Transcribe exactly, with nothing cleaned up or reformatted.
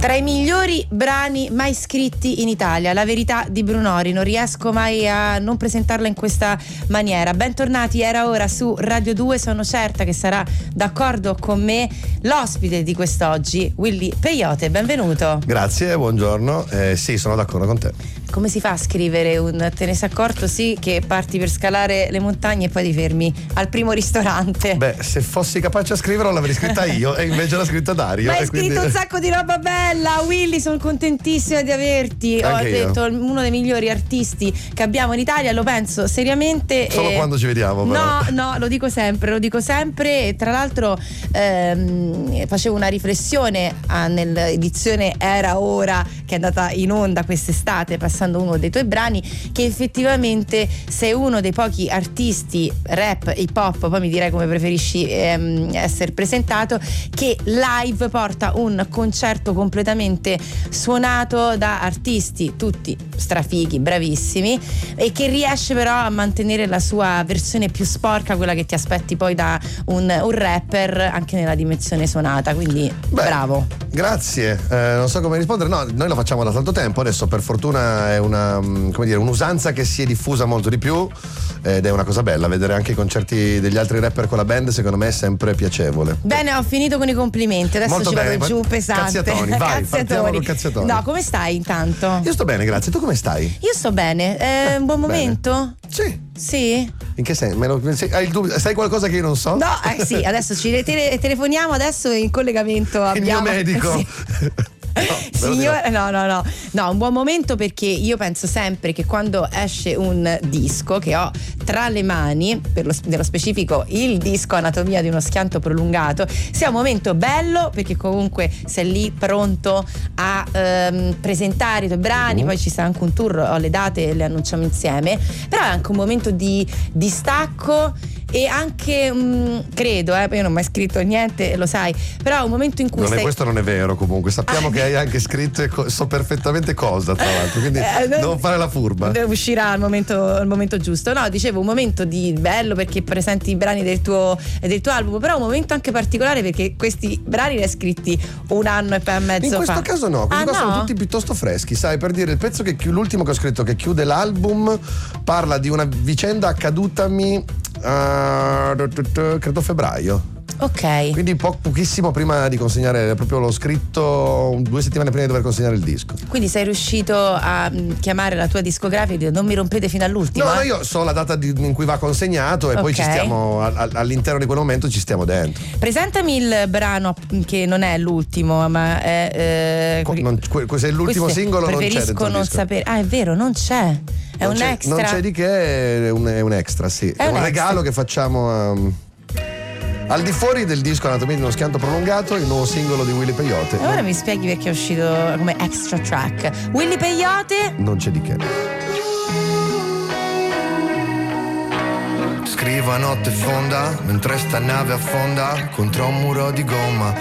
Tra i migliori brani mai scritti in Italia, La verità di Brunori, non riesco mai a non presentarla in questa maniera. Bentornati, era ora su Radio due, sono certa che sarà d'accordo con me l'ospite di quest'oggi, Willy Peyote, benvenuto. Grazie, buongiorno, eh, sì, sono d'accordo con te. Come si fa a scrivere un te ne sei accorto sì che parti per scalare le montagne e poi ti fermi al primo ristorante? Beh, se fossi capace a scriverlo l'avrei scritta io e invece l'ha scritta Dario. Ma hai e scritto quindi... un sacco di roba bella, Willy, sono contentissima di averti. Anche Ho io. detto uno dei migliori artisti che abbiamo in Italia, lo penso seriamente. Solo e... quando ci vediamo però. No, no, lo dico sempre, lo dico sempre e tra l'altro ehm, facevo una riflessione ah, nell'edizione Era Ora che è andata in onda quest'estate, passando uno dei tuoi brani, che effettivamente sei uno dei pochi artisti rap, hip hop, poi mi direi come preferisci ehm, essere presentato, che live porta un concerto completamente suonato da artisti tutti strafighi, bravissimi, e che riesce però a mantenere la sua versione più sporca, quella che ti aspetti poi da un, un rapper, anche nella dimensione suonata, quindi Beh, bravo. Grazie, eh, non so come rispondere. No, noi lo facciamo da tanto tempo, adesso per fortuna è una come dire, un'usanza che si è diffusa molto di più ed è una cosa bella. Vedere anche i concerti degli altri rapper con la band secondo me è sempre piacevole. Bene, ho finito con i complimenti, adesso molto ci bene, vado giù pesante. Cazziatoni, vai, partiamo con cazziatoni. No, come stai intanto? Io sto bene, grazie. Tu come stai? Io sto bene, è un buon Bene. momento? Sì. Sì? In che senso? Me lo- Hai il dubbio? Sai qualcosa che io non so? No, eh sì, adesso ci tele- telefoniamo adesso in collegamento Il abbiamo mio medico. Sì. No, però Signora, no, no, no, no, un buon momento, perché io penso sempre che quando esce un disco che ho tra le mani, per lo, nello specifico il disco Anatomia di uno schianto prolungato, sia un momento bello perché comunque sei lì pronto a ehm, presentare i tuoi brani, Mm. poi ci sta anche un tour, ho le date e le annunciamo insieme, però è anche un momento di distacco e anche mh, credo, eh, io non ho mai scritto niente, lo sai, però è un momento in cui Non è, sei... questo non è vero comunque, sappiamo che hai anche scritto e co- so perfettamente cosa, tra l'altro, quindi Eh, no- non fare la furba. Uscirà al momento, al momento giusto. No, dicevo un momento di bello perché presenti i brani del tuo, del tuo album, però un momento anche particolare perché questi brani li hai scritti un anno e poi e mezzo In questo fa. caso no, questi Ah, qua no? sono tutti piuttosto freschi, sai, per dire il pezzo che chi- l'ultimo che ho scritto che chiude l'album parla di una vicenda accadutami uh, credo febbraio. Ok. Quindi po- pochissimo prima di consegnare, proprio l'ho scritto due settimane prima di dover consegnare il disco. Quindi sei riuscito a mh, chiamare la tua discografica e dire non mi rompete fino all'ultimo? No, no, eh? io so la data di- in cui va consegnato e poi Ok. ci stiamo a- a- all'interno di quel momento ci stiamo dentro. Presentami il brano che non è l'ultimo, ma è. Eh, Co- non- que- se è l'ultimo questo è- singolo non c'è preferisco dentro il non disco. sapere. Ah, è vero, non c'è. È Non un c'è, extra. non c'è di che, è un, è un extra, sì. È, È un un regalo extra. che facciamo a- al di fuori del disco Anatomia di uno schianto prolungato, il nuovo singolo di Willy Peyote. E ora mi spieghi perché è uscito come extra track. Willy Peyote. Non c'è di che. Scrivo a notte fonda, mentre sta nave affonda contro un muro di gomma.